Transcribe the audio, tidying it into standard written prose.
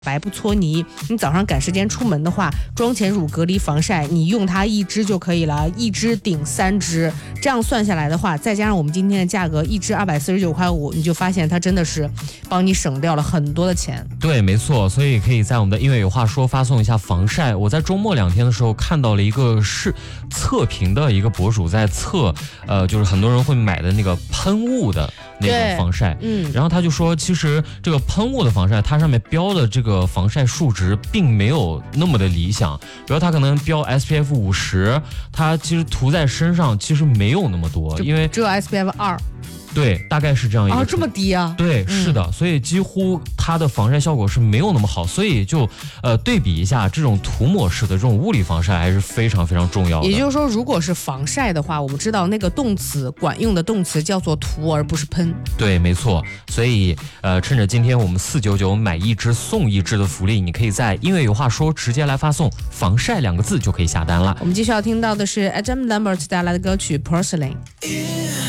白不搓泥，你早上赶时间出门的话，妆前乳隔离防晒，你用它1支就可以了，1支顶3支，这样算下来的话，再加上我们今天的价格，1支249.5块，你就发现它真的是帮你省掉了很多的钱。 对，没错，所以可以在我们的音乐有话说发送一下防晒。我在周末2天的时候看到了一个测评的一个博主在测，就是很多人会买的那个喷雾的那种防晒，然后他就说，其实这个喷雾的防晒，它上面标的这个防晒数值并没有那么的理想，比如它可能标 SPF 50，它其实涂在身上其实没有那么多，因为只有 SPF 2。 对，大概是这样一个。 这么低啊？ 对，是的，所以几乎它的防晒效果是没有那么好，所以就对比一下，这种涂抹式的这种物理防晒还是非常非常重要的。 也就是说，如果是防晒的话，我们知道那个动词管用的动词叫做涂，而不是喷。 对，没错。所以趁着今天我们499买1支送1支的福利，你可以在音乐有话说直接来发送防晒2个字就可以下单了。 我们继续要听到的是 Adam Lambert 带来的歌曲 Porcelain。